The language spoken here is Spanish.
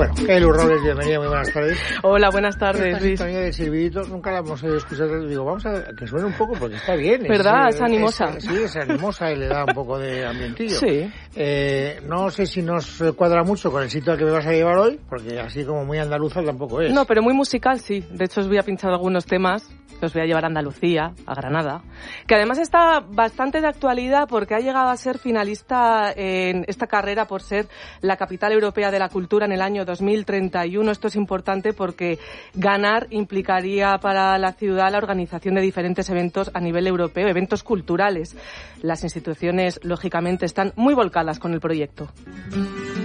Bueno, Elu Robles, bienvenida, muy buenas tardes. Hola, buenas tardes, Luis. Esta sintonía de Silbidito nunca la hemos escuchado. Digo, vamos a que suene un poco porque está bien. ¿Verdad? Es animosa. Sí, es animosa y le da un poco de ambientillo. Sí. No sé si nos cuadra mucho con el sitio al que me vas a llevar hoy, porque así como muy andaluza tampoco es. No, pero muy musical, sí. De hecho, os voy a pinchar algunos temas. Os voy a llevar a Andalucía, a Granada, que además está bastante de actualidad porque ha llegado a ser finalista en esta carrera por ser la capital europea de la cultura en el año 2031. Esto es importante porque ganar implicaría para la ciudad la organización de diferentes eventos a nivel europeo, eventos culturales. Las instituciones, lógicamente, están muy volcadas con el proyecto.